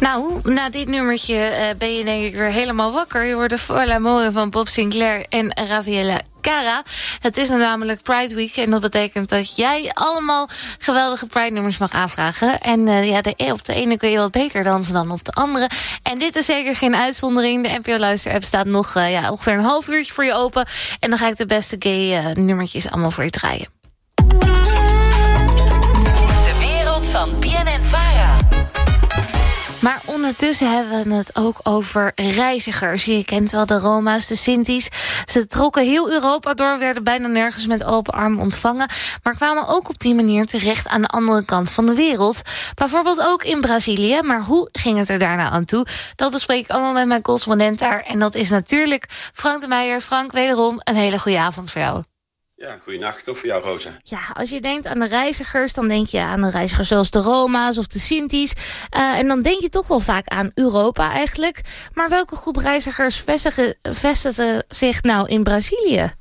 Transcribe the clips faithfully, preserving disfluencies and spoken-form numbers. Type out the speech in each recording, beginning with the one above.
Nou, na dit nummertje uh, ben je denk ik weer helemaal wakker. Je hoorde For l'Amore van Bob Sinclair en Raffaella Cara. Het is namelijk Pride Week en dat betekent dat jij allemaal geweldige Pride-nummers mag aanvragen. En uh, ja, de, op de ene kun je wat beter dansen dan op de andere. En dit is zeker geen uitzondering. De N P O-luister-app staat nog uh, ja, ongeveer een half uurtje voor je open. En dan ga ik de beste gay uh, nummertjes allemaal voor je draaien. De wereld van B N N-Vara. Maar ondertussen hebben we het ook over reizigers. Je kent wel de Roma's, de Sinti's. Ze trokken heel Europa door, werden bijna nergens met open armen ontvangen, maar kwamen ook op die manier terecht aan de andere kant van de wereld. Bijvoorbeeld ook in Brazilië. Maar hoe ging het er daarna aan toe? Dat bespreek ik allemaal met mijn correspondent daar. En dat is natuurlijk Frank de Meijer. Frank, wederom een hele goede avond voor jou. Ja, goeienacht, ook voor jou, Rosa. Ja, als je denkt aan de reizigers, dan denk je aan de reizigers zoals de Roma's of de Sinti's. Uh, en dan denk je toch wel vaak aan Europa eigenlijk. Maar welke groep reizigers vestigen, vestigen zich nou in Brazilië?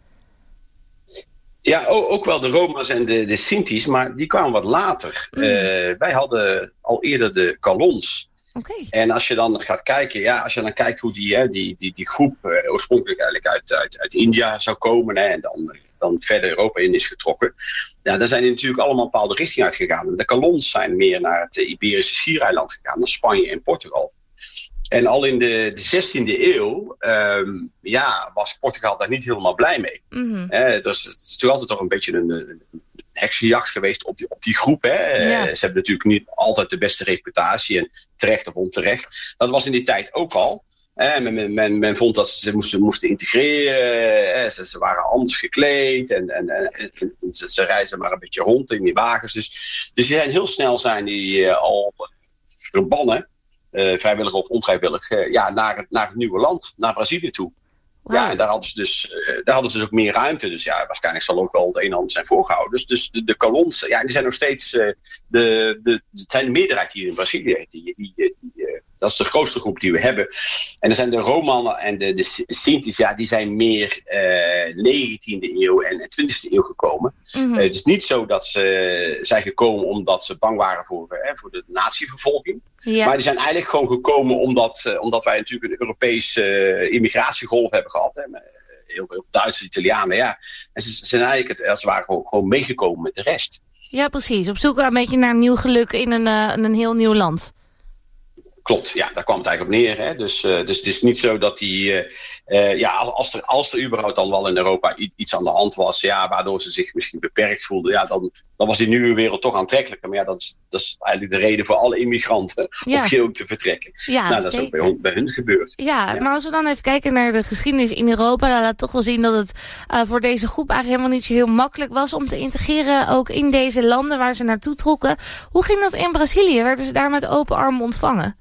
Ja, ook, ook wel de Roma's en de, de Sinti's, maar die kwamen wat later. Mm. Uh, wij hadden al eerder de Calons. Okay. En als je dan gaat kijken, ja, als je dan kijkt hoe die, hè, die, die, die groep uh, oorspronkelijk eigenlijk uit, uit, uit India zou komen, hè, en dan, dan verder Europa in is getrokken, ja, dan zijn die natuurlijk allemaal een bepaalde richting uitgegaan. De Calons zijn meer naar het Iberische schiereiland gegaan, naar Spanje en Portugal. En al in de, de zestiende eeuw um, ja, was Portugal daar niet helemaal blij mee. Mm-hmm. Eh, dus het is toch altijd toch een beetje een, een heksenjacht geweest op die, op die groep. Hè. Ja. Uh, ze hebben natuurlijk niet altijd de beste reputatie, en terecht of onterecht. Dat was in die tijd ook al. Eh, men, men, men vond dat ze moesten, moesten integreren. Eh, ze, ze waren anders gekleed. En, en, en, en ze, ze reizen maar een beetje rond in die wagens. Dus, dus die zijn heel snel zijn die uh, al verbannen. Uh, vrijwillig of onvrijwillig, uh, ja, naar, het, naar het nieuwe land, naar Brazilië toe. Wow. Ja, en daar hadden ze dus, uh, daar hadden ze dus ook meer ruimte. Dus ja, waarschijnlijk zal ook wel het een en ander zijn voorgehouden. Dus, dus de, de Calons, ja, die zijn nog steeds, uh, de, de, het zijn de meerderheid hier in Brazilië. Die, die, die, uh, dat is de grootste groep die we hebben. En dan zijn de Romanen en de, de Sinti's, ja, die zijn meer uh, negentiende eeuw en twintigste eeuw gekomen. Mm-hmm. Uh, het is niet zo dat ze zijn gekomen omdat ze bang waren voor, uh, voor de natievervolging. Ja. Maar die zijn eigenlijk gewoon gekomen omdat, uh, omdat wij natuurlijk een Europese uh, immigratiegolf hebben gehad. Hè, met heel veel Duitsers, Italianen, ja. En ze, ze zijn eigenlijk, het, ze waren gewoon, gewoon meegekomen met de rest. Ja, precies. Op zoek een beetje naar nieuw geluk in een, uh, in een heel nieuw land. Klopt, ja, daar kwam het eigenlijk op neer. Hè. Dus, uh, dus het is niet zo dat die, uh, uh, ja, als er, als er überhaupt dan wel in Europa iets aan de hand was, ja, waardoor ze zich misschien beperkt voelden, ja, dan, dan was die nieuwe wereld toch aantrekkelijker. Maar ja, dat is, dat is eigenlijk de reden voor alle immigranten ja. om hier ook te vertrekken. Ja, nou, dat zeker. is ook bij hun, bij hun gebeurd. Ja, ja, maar als we dan even kijken naar de geschiedenis in Europa, dan laat toch wel zien dat het uh, voor deze groep eigenlijk helemaal niet zo heel makkelijk was om te integreren, ook in deze landen waar ze naartoe trokken. Hoe ging dat in Brazilië? Werden ze daar met open armen ontvangen?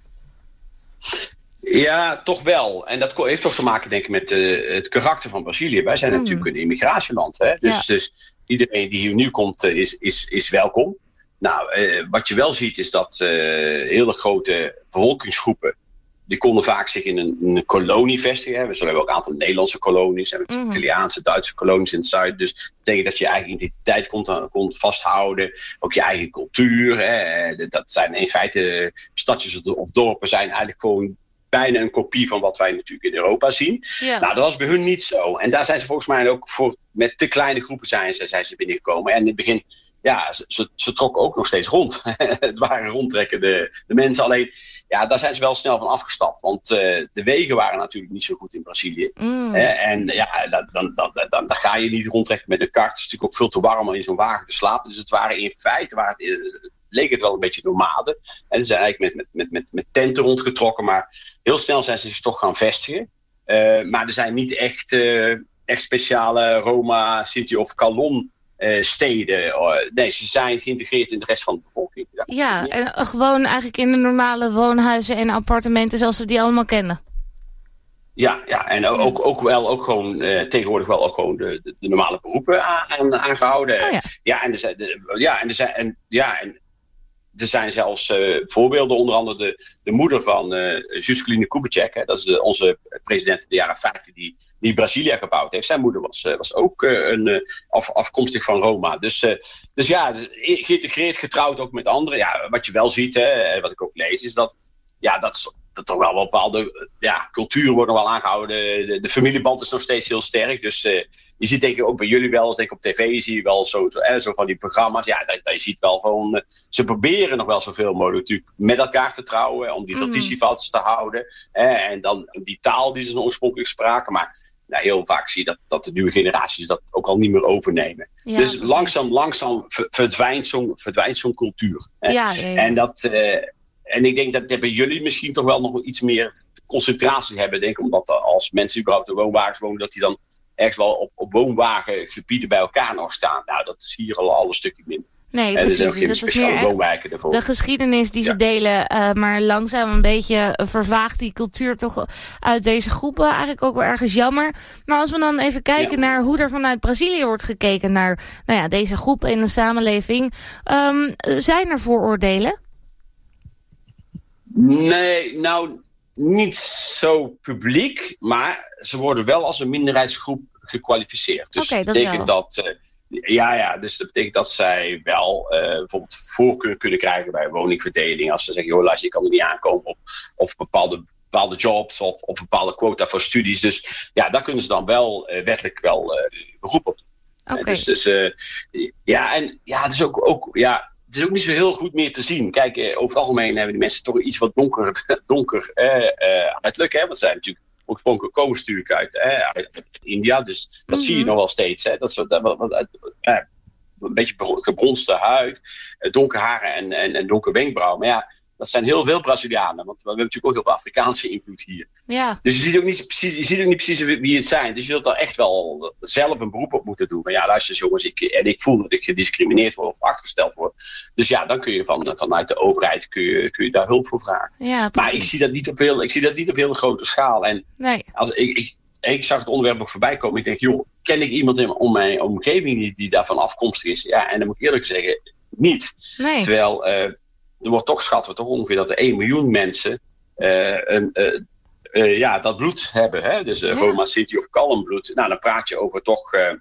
Ja, toch wel. En dat heeft toch te maken, denk ik, met uh, het karakter van Brazilië. Wij zijn mm. natuurlijk een immigratieland. Hè? Dus, ja. dus iedereen die hier nu komt uh, is, is, is welkom. Nou, uh, wat je wel ziet is dat uh, hele grote bevolkingsgroepen, die konden vaak zich in een, een kolonie vestigen. Hè? We hebben ook een aantal Nederlandse kolonies. En mm. Italiaanse, Duitse kolonies in het zuiden. Dus dat betekent dat je je eigen identiteit kon, kon vasthouden. Ook je eigen cultuur. Hè? Dat zijn in feite stadjes of dorpen zijn eigenlijk gewoon bijna een kopie van wat wij natuurlijk in Europa zien. Ja. Nou, dat was bij hun niet zo. En daar zijn ze volgens mij ook voor, met te kleine groepen zijn ze, zijn ze binnengekomen. En in het begin, ja, ze, ze, ze trokken ook nog steeds rond. Het waren rondtrekkende de mensen. Alleen, ja, daar zijn ze wel snel van afgestapt. Want uh, de wegen waren natuurlijk niet zo goed in Brazilië. Mm. Eh, en ja, dan, dan, dan, dan, dan ga je niet rondtrekken met een kart. Het is natuurlijk ook veel te warm om in zo'n wagen te slapen. Dus het waren in feite, waren het, leek het wel een beetje nomaden. En ze zijn eigenlijk met, met, met, met tenten rondgetrokken. Maar heel snel zijn ze zich toch gaan vestigen. Uh, maar er zijn niet echt, uh, echt speciale Roma, Sinti of Calon uh, steden. Uh, nee, ze zijn geïntegreerd in de rest van de bevolking. Ja, ja, en uh, gewoon eigenlijk in de normale woonhuizen en appartementen zoals we die allemaal kennen. Ja, ja, en ook, ook wel ook gewoon uh, tegenwoordig wel ook gewoon de, de, de normale beroepen aan, aangehouden. Oh ja. Ja, en er zijn, de, ja, en er zijn, en, ja, en er zijn zelfs uh, voorbeelden, onder andere de, de moeder van uh, Juscelino Kubitschek, hè, dat is de, onze president in de jaren vijftig die, die Brazilië gebouwd heeft. Zijn moeder was, uh, was ook uh, een, uh, af, afkomstig van Roma. Dus, uh, dus ja, geïntegreerd, getrouwd ook met anderen. Ja, wat je wel ziet, hè, wat ik ook lees, is dat ja, dat is dat toch wel een bepaalde ja, cultuur wordt nog wel aangehouden. De, de familieband is nog steeds heel sterk. Dus uh, je ziet denk ik ook bij jullie wel, denk ik op tv zie je wel zo, zo, eh, zo van die programma's. Ja, dat, dat je ziet wel van, uh, ze proberen nog wel zoveel mogelijk natuurlijk met elkaar te trouwen. Om die traditie vast te houden. Eh, en dan die taal die ze oorspronkelijk spraken. Maar nou, heel vaak zie je dat, dat de nieuwe generaties dat ook al niet meer overnemen. Ja, dus precies. langzaam, langzaam verdwijnt zo'n, verdwijnt zo'n cultuur. Eh. Ja, ja, ja. En dat... Uh, En ik denk dat bij jullie misschien toch wel nog iets meer concentratie hebben. Denk ik, omdat als mensen überhaupt in woonwagens wonen, dat die dan ergens wel op, op woonwagengebieden bij elkaar nog staan. Nou, dat is hier al, al een stukje minder. Nee, precies. Er zijn Dus geen speciale woonwijken ervoor. De geschiedenis die ja. ze delen, uh, maar langzaam een beetje vervaagt die cultuur toch uit deze groepen. Eigenlijk ook wel ergens jammer. Maar als we dan even kijken ja. naar hoe er vanuit Brazilië wordt gekeken naar nou ja, deze groepen in de samenleving. Um, zijn er vooroordelen? Nee, nou niet zo publiek, maar ze worden wel als een minderheidsgroep gekwalificeerd. Dus okay, dat betekent dat, uh, ja, ja, dus dat betekent dat zij wel uh, bijvoorbeeld voorkeur kunnen krijgen bij woningverdeling. Als ze zeggen, joh, luister, je kan er niet aankomen op, of bepaalde, bepaalde jobs of, of bepaalde quota voor studies. Dus ja, daar kunnen ze dan wel uh, wettelijk wel uh, beroep op doen. Okay. Uh, dus, dus uh, ja, en ja, het is ook, ook ja. Het is ook niet zo heel goed meer te zien. Kijk, eh, over het algemeen hebben die mensen toch iets wat donker, donker eh, uh, uiterlijk. Hè? Want zij natuurlijk oorspronkelijk komen natuurlijk uit, eh, uit India. Dus dat mm-hmm. zie je nog wel steeds. Hè? Dat is dat, wat, wat, uh, een beetje gebronste huid, uh, donker haren en, en, en donker wenkbrauw. Maar ja, dat zijn heel veel Brazilianen. Want we hebben natuurlijk ook heel veel Afrikaanse invloed hier. Ja. Dus je ziet ook niet precies, je ziet ook niet precies wie het zijn. Dus je zult daar echt wel zelf een beroep op moeten doen. Maar ja, luister jongens, ik, en ik voel dat ik gediscrimineerd word of achtergesteld word. Dus ja, dan kun je van, vanuit de overheid kun je, kun je daar hulp voor vragen. Ja, maar ik zie dat niet op heel, ik zie dat niet op heel grote schaal. En nee. als ik, ik, ik zag het onderwerp ook voorbij komen. Ik denk, joh, ken ik iemand in om mijn omgeving die, die daarvan afkomstig is? Ja, en dan moet ik eerlijk zeggen, niet. Nee. Terwijl... Uh, er wordt toch, schatten we toch ongeveer dat er één miljoen mensen uh, een, uh, uh, ja, dat bloed hebben. Hè? Dus uh, ja. Roma, Sinti of Kalmbloed. Nou, dan praat je over toch uh,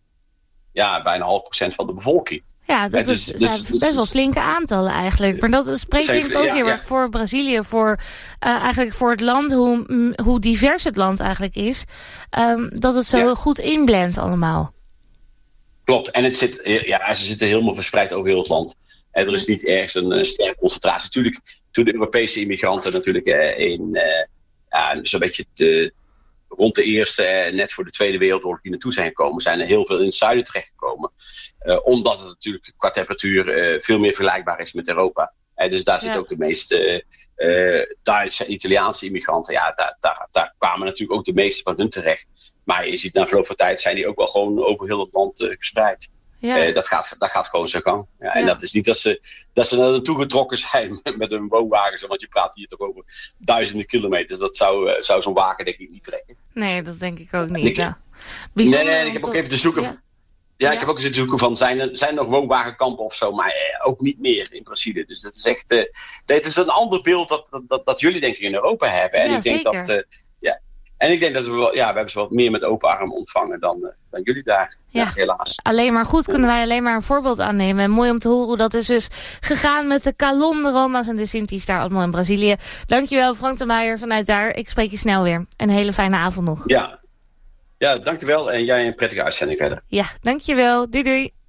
ja, bijna half procent van de bevolking. Ja, dat uh, dus, is, dus, zijn dus, best wel flinke aantallen eigenlijk. Maar dat spreekt denk ik ook ja, heel ja. erg voor Brazilië. Voor, uh, eigenlijk voor het land, hoe, hoe divers het land eigenlijk is. Um, dat het zo ja. goed inblendt allemaal. Klopt. En het zit, ja, ze zitten helemaal verspreid over heel het land. En er is niet ergens een, een sterke concentratie. Natuurlijk, toen de Europese immigranten natuurlijk eh, in, eh, ja, zo'n beetje te, rond de Eerste en net voor de Tweede Wereldoorlog hier naartoe zijn gekomen, zijn er heel veel in het zuiden terechtgekomen. Uh, omdat het natuurlijk qua temperatuur uh, veel meer vergelijkbaar is met Europa. Uh, dus daar ja. zitten ook de meeste uh, Duitse en Italiaanse immigranten. Ja, daar, daar, daar kwamen natuurlijk ook de meeste van hun terecht. Maar je ziet na verloop van tijd zijn die ook wel gewoon over heel het land uh, gespreid. Ja. Uh, dat, gaat, dat gaat gewoon zijn gang. Ja, en ja. dat is niet dat ze, dat ze er naartoe getrokken zijn met, met een woonwagen. Want je praat hier toch over duizenden kilometers. Dat zou, uh, zou zo'n wagen denk ik niet trekken. Nee, dat denk ik ook niet. Ik, ja. nee, nee, ik heb ook even te zoeken. Ja, ja, ja. ik heb ook eens te zoeken van zijn er, zijn er nog woonwagenkampen of zo. Maar eh, ook niet meer in Brazilië. Dus dat is echt. Uh, dit is een ander beeld dat, dat, dat, dat jullie denk ik in Europa hebben. En ja, ik denk zeker. dat. Uh, ja, En ik denk dat we wel, ja, we hebben ze wat meer met open armen ontvangen dan, uh, dan jullie daar. Ja, ja, helaas. Alleen maar goed kunnen wij alleen maar een voorbeeld aannemen. En mooi om te horen hoe dat is dus gegaan met de Calon, de Roma's en de Sinti's daar allemaal in Brazilië. Dankjewel Frank de Meijer vanuit daar. Ik spreek je snel weer. Een hele fijne avond nog. Ja, ja dankjewel. En jij een prettige uitzending verder. Ja, dankjewel. Doei doei.